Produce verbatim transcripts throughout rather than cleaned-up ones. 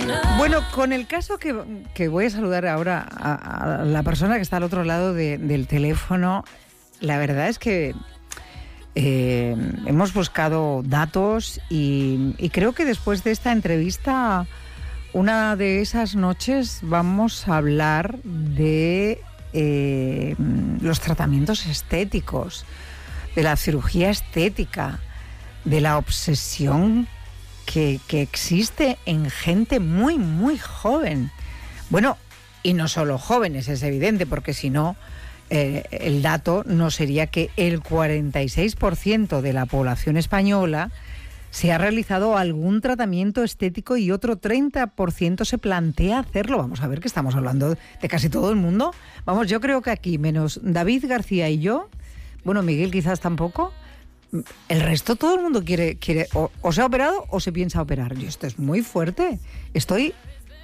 Bueno, con el caso que, que voy a saludar ahora a, a la persona que está al otro lado de, del teléfono, la verdad es que eh, hemos buscado datos y, y creo que después de esta entrevista, una de esas noches vamos a hablar de eh, los tratamientos estéticos, de la cirugía estética, de la obsesión Que, que existe en gente muy, muy joven. Bueno, y no solo jóvenes, es evidente, porque si no, eh, el dato no sería que el cuarenta y seis por ciento de la población española se ha realizado algún tratamiento estético y otro treinta por ciento se plantea hacerlo. Vamos a ver que estamos hablando de casi todo el mundo. Vamos, yo creo que aquí, menos David García y yo, bueno, Miguel quizás tampoco, el resto todo el mundo quiere, quiere o, o se ha operado o se piensa operar. Y esto es muy fuerte. Estoy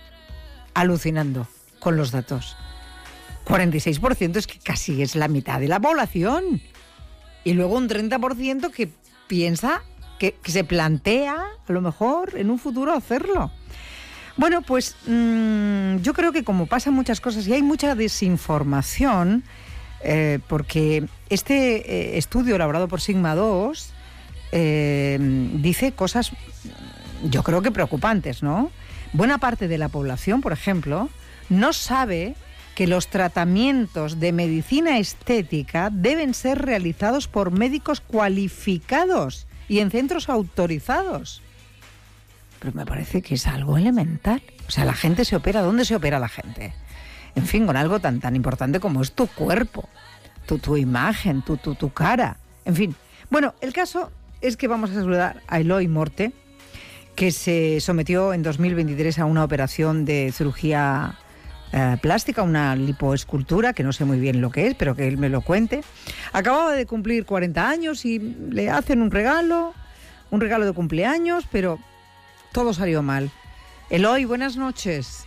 alucinando con los datos. cuarenta y seis por ciento es que casi es la mitad de la población. Y luego un treinta por ciento que piensa, que, que se plantea a lo mejor en un futuro hacerlo. Bueno, pues mmm, yo creo que como pasan muchas cosas y hay mucha desinformación, Eh, porque este eh, estudio elaborado por Sigma dos eh, dice cosas, yo creo que preocupantes, ¿no? Buena parte de la población, por ejemplo, no sabe que los tratamientos de medicina estética deben ser realizados por médicos cualificados y en centros autorizados. Pero me parece que es algo elemental. O sea, la gente se opera. ¿Dónde se opera la gente? En fin, con algo tan tan importante como es tu cuerpo, tu, tu imagen, tu, tu, tu cara. En fin. Bueno, el caso es que vamos a saludar a Eloy Morte, que se sometió en dos mil veintitrés a una operación de cirugía eh, plástica, una lipoescultura, que no sé muy bien lo que es, pero que él me lo cuente. Acababa de cumplir cuarenta años y le hacen un regalo, un regalo de cumpleaños, pero todo salió mal. Eloy, buenas noches.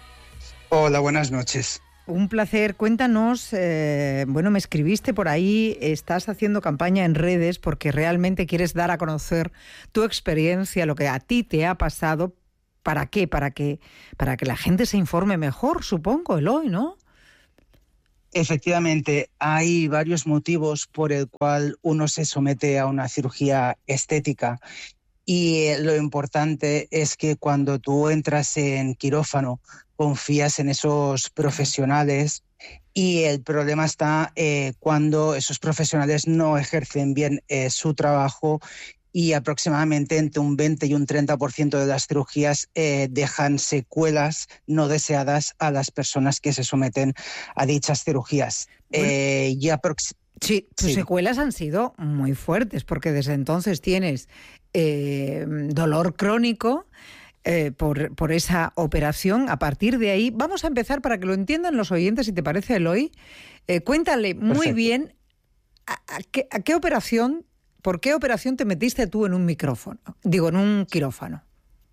Hola, buenas noches. Un placer. Cuéntanos, eh, bueno, me escribiste por ahí, estás haciendo campaña en redes porque realmente quieres dar a conocer tu experiencia, lo que a ti te ha pasado. ¿Para qué? Para que, para que la gente se informe mejor, supongo, Eloy, ¿no? Efectivamente, hay varios motivos por el cual uno se somete a una cirugía estética. Y lo importante es que cuando tú entras en quirófano, confías en esos profesionales y el problema está eh, cuando esos profesionales no ejercen bien eh, su trabajo y aproximadamente entre un veinte y un treinta por ciento de las cirugías eh, dejan secuelas no deseadas a las personas que se someten a dichas cirugías. Bueno. Eh, y aprox- Sí, tus sí. secuelas han sido muy fuertes porque desde entonces tienes eh, dolor crónico eh, por, por esa operación. A partir de ahí, vamos a empezar para que lo entiendan los oyentes, si te parece, Eloy. Eh, cuéntale muy Perfecto. bien a, a, qué, a qué operación, por qué operación te metiste tú en un micrófono, digo, en un quirófano.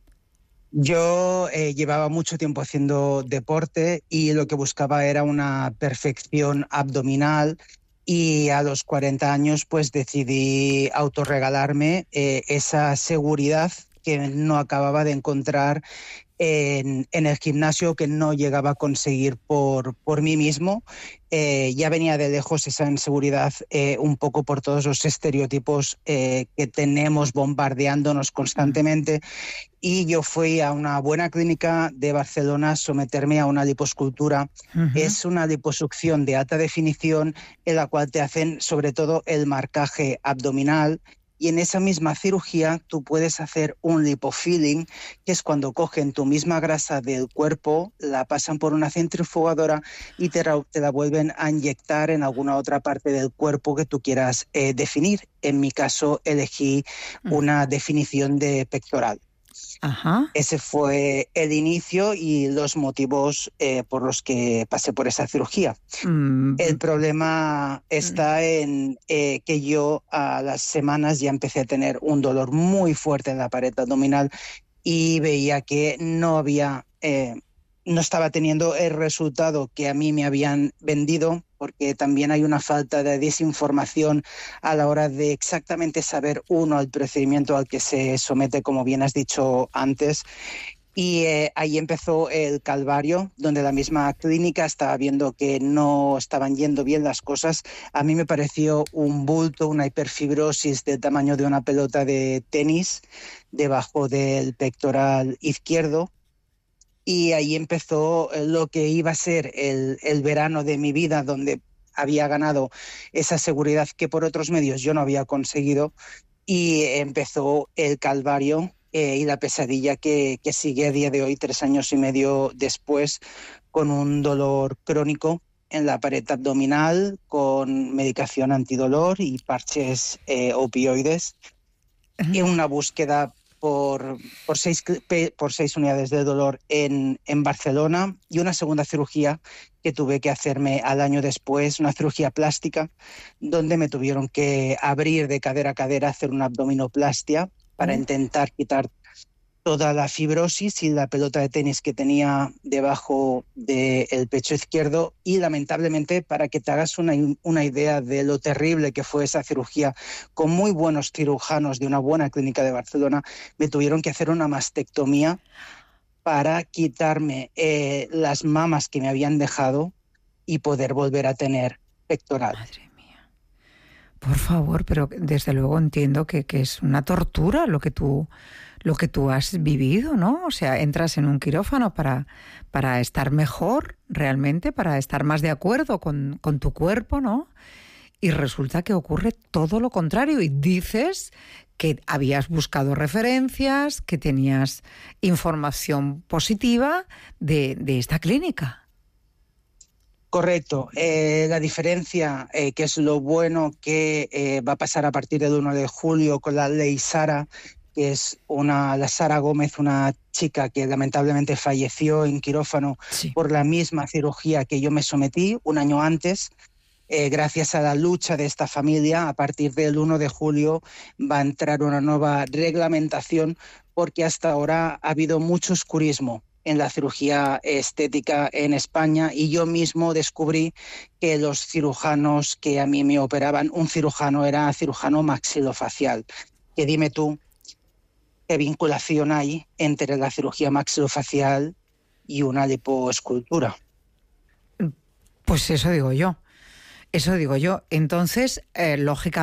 Yo eh, llevaba mucho tiempo haciendo deporte y lo que buscaba era una perfección abdominal. Y a los cuarenta años pues decidí autorregalarme eh, esa seguridad que no acababa de encontrar en, en el gimnasio, que no llegaba a conseguir por, por mí mismo. Eh, ya venía de lejos esa inseguridad eh, un poco por todos los estereotipos eh, que tenemos bombardeándonos constantemente. Y yo fui a una buena clínica de Barcelona a someterme a una liposcultura. Uh-huh. Es una liposucción de alta definición en la cual te hacen sobre todo el marcaje abdominal. Y en esa misma cirugía tú puedes hacer un lipofilling, que es cuando cogen tu misma grasa del cuerpo, la pasan por una centrifugadora y te, te la vuelven a inyectar en alguna otra parte del cuerpo que tú quieras eh, definir. En mi caso elegí una definición de pectoral. Ajá. Ese fue el inicio y los motivos eh, por los que pasé por esa cirugía. Mm. El problema está en eh, que yo a las semanas ya empecé a tener un dolor muy fuerte en la pared abdominal y veía que no había, eh, no estaba teniendo el resultado que a mí me habían vendido, porque también hay una falta de desinformación a la hora de exactamente saber uno el procedimiento al que se somete, como bien has dicho antes. Y eh, ahí empezó el calvario, donde la misma clínica estaba viendo que no estaban yendo bien las cosas. A mí me pareció un bulto, una hiperfibrosis del tamaño de una pelota de tenis debajo del pectoral izquierdo. Y ahí empezó lo que iba a ser el, el verano de mi vida, donde había ganado esa seguridad que por otros medios yo no había conseguido. Y empezó el calvario eh, y la pesadilla que, que sigue a día de hoy, tres años y medio después, con un dolor crónico en la pared abdominal, con medicación antidolor y parches eh, opioides, y una búsqueda por, por, seis, por seis unidades de dolor en, en Barcelona, y una segunda cirugía que tuve que hacerme al año después, una cirugía plástica, donde me tuvieron que abrir de cadera a cadera, hacer una abdominoplastia para intentar quitar toda la fibrosis y la pelota de tenis que tenía debajo del pecho izquierdo. Y lamentablemente, para que te hagas una, una idea de lo terrible que fue esa cirugía, con muy buenos cirujanos de una buena clínica de Barcelona, me tuvieron que hacer una mastectomía para quitarme eh, las mamas que me habían dejado y poder volver a tener pectoral. Madre mía. Por favor, pero desde luego entiendo que, que es una tortura lo que tú... lo que tú has vivido, ¿no? O sea, entras en un quirófano para, para estar mejor realmente, para estar más de acuerdo con, con tu cuerpo, ¿no? Y resulta que ocurre todo lo contrario y dices que habías buscado referencias, que tenías información positiva de, de esta clínica. Correcto. Eh, la diferencia, eh, que es lo bueno que eh, va a pasar a partir del uno de julio con la ley Sara, que es una, la Sara Gómez, una chica que lamentablemente falleció en quirófano sí. por la misma cirugía que yo me sometí un año antes. Eh, gracias a la lucha de esta familia, a partir del uno de julio va a entrar una nueva reglamentación, porque hasta ahora ha habido mucho oscurismo en la cirugía estética en España, y yo mismo descubrí que los cirujanos que a mí me operaban, un cirujano era cirujano maxilofacial. Que dime tú, ¿qué vinculación hay entre la cirugía maxilofacial y una lipoescultura? Pues eso digo yo, eso digo yo. Entonces, eh, lógicamente,